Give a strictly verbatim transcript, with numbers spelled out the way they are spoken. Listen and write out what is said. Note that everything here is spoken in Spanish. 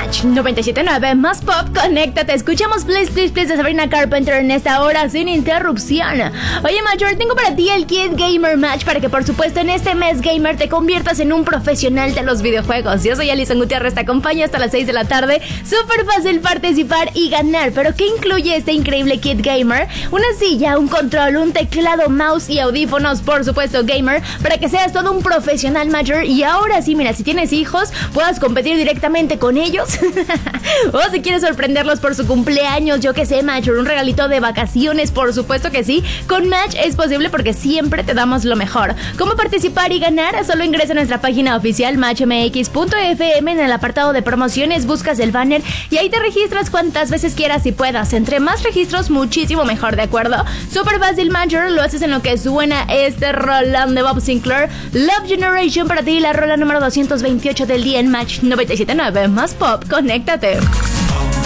Match noventa y siete punto nueve más pop, conéctate. Escuchamos Please Please Please de Sabrina Carpenter en esta hora sin interrupción. Oye, Major, tengo para ti el Kid Gamer Match para que por supuesto en este mes gamer te conviertas en un profesional de los videojuegos. Yo soy Alison Gutiérrez, te acompaño hasta las seis de la tarde. Súper fácil participar y ganar. ¿Pero qué incluye este increíble Kit Gamer? Una silla, un control, un teclado, mouse y audífonos, por supuesto gamer, para que seas todo un profesional, Major. Y ahora sí, mira, si tienes hijos, puedas competir directamente con ellos. O si quieres sorprenderlos por su cumpleaños, yo que sé, Major, un regalito de vacaciones, por supuesto que sí. Con Match es posible porque siempre te damos lo mejor. ¿Cómo participar y ganar? Solo ingresa a nuestra página oficial match m x punto f m. En el apartado de promociones buscas el banner y ahí te registras cuantas veces quieras y puedas. Entre más registros, muchísimo mejor, ¿de acuerdo? Súper fácil, Major. Lo haces en lo que suena este rolón de Bob Sinclair, Love Generation, para ti, la rola número doscientos veintiocho del día en Match noventa y siete punto nueve más pop. Conéctate.